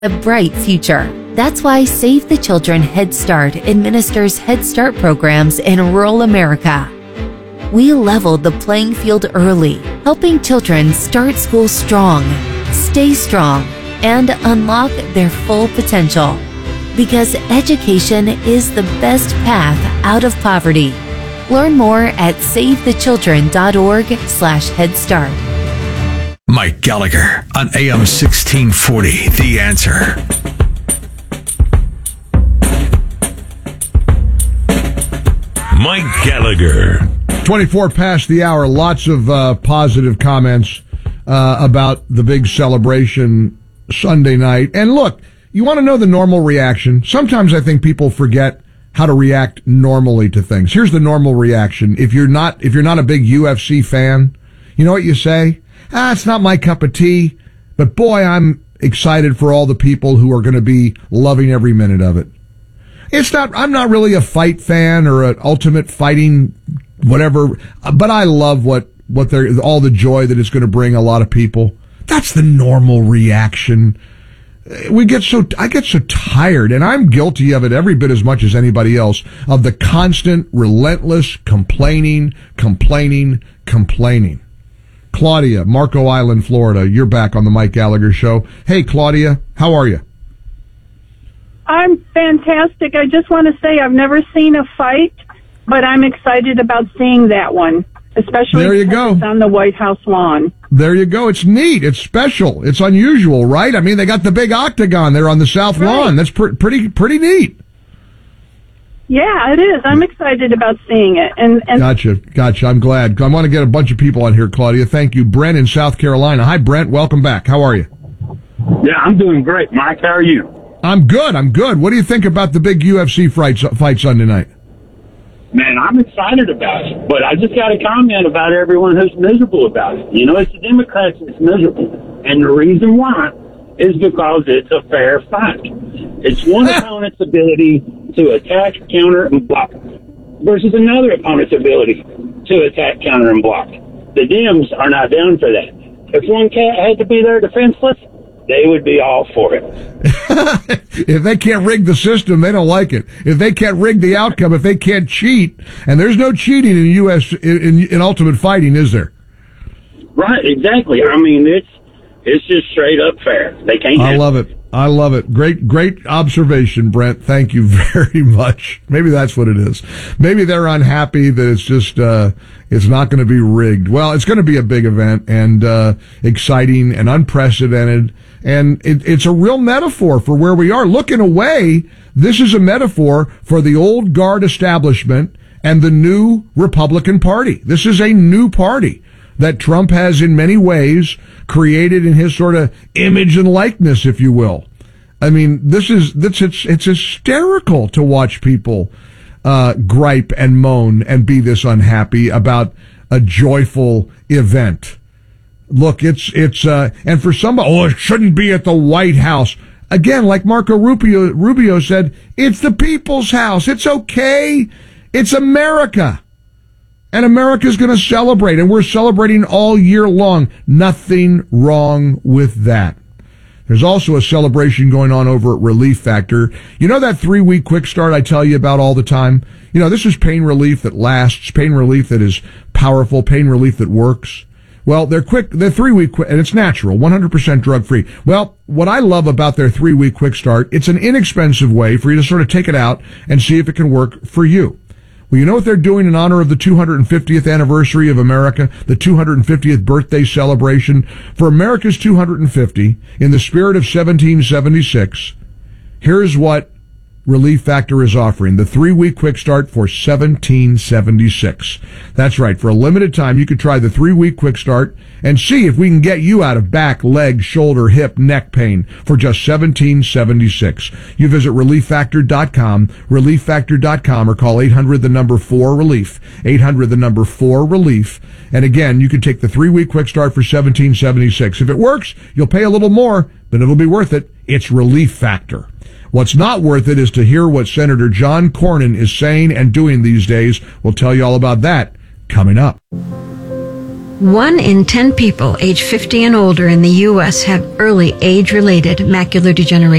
a bright future. That's why Save the Children Head Start administers Head Start programs in rural America. We leveled the playing field early, helping children start school strong, stay strong, and unlock their full potential. Because education is the best path out of poverty. Learn more at savethechildren.org/Head Start. Mike Gallagher on AM 1640, The Answer. Mike Gallagher. 24 past the hour. Lots of positive comments about the big celebration Sunday night. And look, you want to know the normal reaction? Sometimes I think people forget how to react normally to things. Here's the normal reaction. If you're not a big UFC fan, you know what you say? It's not my cup of tea, but boy, I'm excited for all the people who are going to be loving every minute of it. I'm not really a fight fan or an ultimate fighting whatever, but I love all the joy that it's going to bring a lot of people. That's the normal reaction. I get so tired, and I'm guilty of it every bit as much as anybody else, of the constant, relentless complaining. Claudia, Marco Island, Florida, you're back on the Mike Gallagher Show. Hey, Claudia, how are you? I'm fantastic. I just want to say I've never seen a fight, but I'm excited about seeing that one, especially there you go. It's on the White House lawn. There you go. It's neat. It's special. It's unusual, right? I mean, they got the big octagon there on the south lawn. That's pretty neat. Yeah, it is. I'm excited about seeing it. And Gotcha. I'm glad. I want to get a bunch of people on here, Claudia. Thank you. Brent in South Carolina. Hi, Brent. Welcome back. How are you? Yeah, I'm doing great, Mike. How are you? I'm good. What do you think about the big UFC fight Sunday night? Man, I'm excited about it, but I just got a comment about everyone who's miserable about it. You know, it's the Democrats that's miserable, and the reason why is because it's a fair fight. It's one opponent's ability to attack, counter, and block versus another opponent's ability to attack, counter, and block. The Dems are not down for that. If one cat had to be there defenseless, they would be all for it. If they can't rig the system, they don't like it. If they can't rig the outcome, if they can't cheat, and there's no cheating in in ultimate fighting, is there? Right, exactly. I mean, it's just straight up fair. They can't. I love it. Great observation, Brent. Thank you very much. Maybe that's what it is. Maybe they're unhappy that it's just it's not going to be rigged. Well, it's going to be a big event and exciting and unprecedented, and it's a real metaphor for where we are. Look, in a way, this is a metaphor for the old guard establishment and the new Republican Party. This is a new party that Trump has in many ways created in his sort of image and likeness, if you will. I mean, it's hysterical to watch people gripe and moan and be this unhappy about a joyful event. Look, and for somebody, it shouldn't be at the White House. Again, like Marco Rubio said, it's the people's house. It's okay. It's America. And America's going to celebrate, and we're celebrating all year long. Nothing wrong with that. There's also a celebration going on over at Relief Factor. You know that 3-week quick start I tell you about all the time? You know, this is pain relief that lasts, pain relief that is powerful, pain relief that works. Well, they're 3-week quick, and it's natural, 100% drug-free. Well, what I love about their 3-week quick start, it's an inexpensive way for you to sort of take it out and see if it can work for you. Well, you know what they're doing in honor of the 250th anniversary of America, the 250th birthday celebration? For America's 250, in the spirit of 1776, here's what Relief Factor is offering, the 3-week quick start for 1776. That's right. For a limited time, you could try the 3-week quick start and see if we can get you out of back, leg, shoulder, hip, neck pain for just 1776. You visit relieffactor.com, relieffactor.com, or call 800-4-RELIEF, 800-4-RELIEF. And again, you can take the 3-week quick start for 1776. If it works, you'll pay a little more, but it'll be worth it. It's Relief Factor. What's not worth it is to hear what Senator John Cornyn is saying and doing these days. We'll tell you all about that coming up. 1 in 10 people age 50 and older in the U.S. have early age-related macular degeneration.